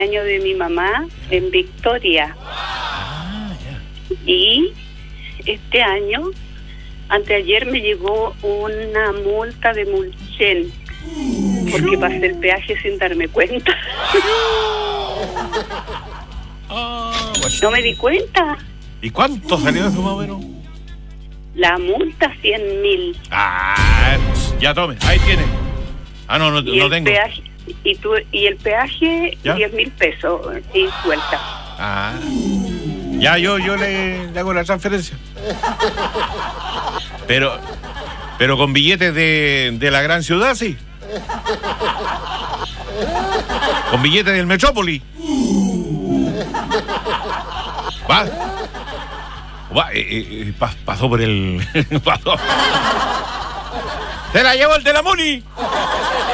año de mi mamá en Victoria. Y este año, anteayer, me llegó una multa de Mulchen porque pasé el peaje sin darme cuenta. No me di cuenta. ¿Y cuánto salió eso más o menos? La multa 100.000. Ya tome, ahí tiene. No tengo. Peaje, y el peaje, ¿Ya? 10.000 pesos y suelta. Ya yo le hago la transferencia. Pero con billetes de la gran ciudad, sí. Con billetes del Metrópoli. Pasó por el... pasó. ¡Se la llevó el de la Muni!